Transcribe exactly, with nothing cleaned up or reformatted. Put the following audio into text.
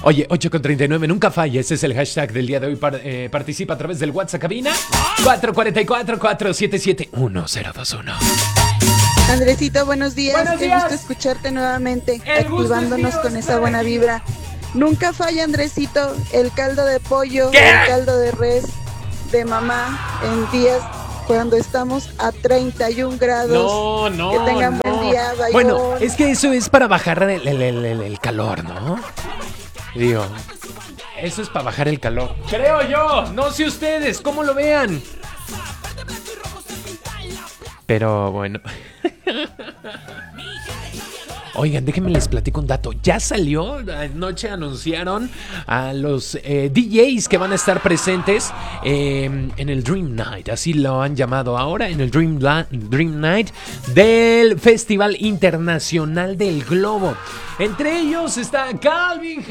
Oye, ocho con treinta y nueve, nunca falla. Ese es el hashtag del día de hoy. Par- eh, participa a través del WhatsApp cabina cuatro cuatro cuatro, cuatro siete siete, uno cero dos uno. Andresito, buenos días. Buenos Qué días. gusto escucharte nuevamente, El gusto activándonos es mío, con esa estar buena aquí. vibra. Nunca falla, Andresito, el caldo de pollo, ¿Qué? el caldo de res de mamá en días cuando estamos a treinta y un grados. No, no, Que tengan no. buen día, bye. Bueno, es que eso es para bajar el, el- el- el- el calor, ¿no? Digo, eso es para bajar el calor. Creo yo, no sé ustedes, ¿cómo lo vean? Pero bueno. Oigan, déjenme les platico un dato. Ya salió, anoche anunciaron a los eh, D Js que van a estar presentes eh, en el Dream Night. Así lo han llamado ahora, en el Dream, La- Dream Night del Festival Internacional del Globo. Entre ellos está Calvin